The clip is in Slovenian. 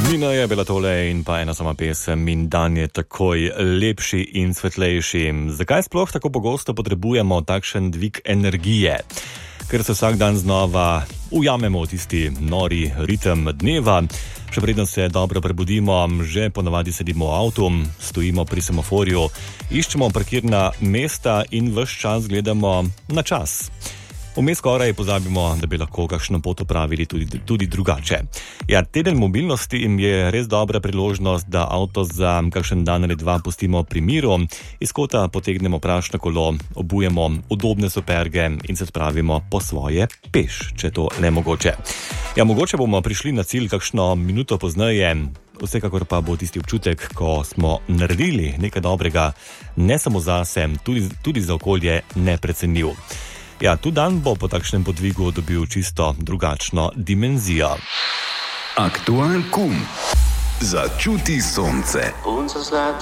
Mina je bila tole in pa ena sama pesem in dan je takoj lepši in svetlejši. Zakaj sploh tako pogosto potrebujemo takšen dvig energije? Ker se vsak dan znova ujamemo v tisti nori ritem dneva. Še predno se dobro prebudimo, že ponavadi sedimo v avtu, stojimo pri semaforju, iščemo parkirna mesta in ves čas gledamo na čas. Vmes skoraj pozabimo, da bi lahko kakšno pot opravili tudi drugače. Ja, teden mobilnosti jim je res dobra priložnost, da avto za kakšen dan ali dva pustimo pri miru, iz kota potegnemo prašno kolo, obujemo udobne superge in se spravimo po svoje peš, če to le mogoče. Ja, mogoče bomo prišli na cilj kakšno minuto pozneje, vsekakor pa bo tisti občutek, ko smo naredili nekaj dobrega, ne samo zase, tudi za okolje neprecenljiv. Ja, tu dan bo po takšnem podvigu dobil čisto drugačno dimenzijo. Aktualkum. Začuti sonce.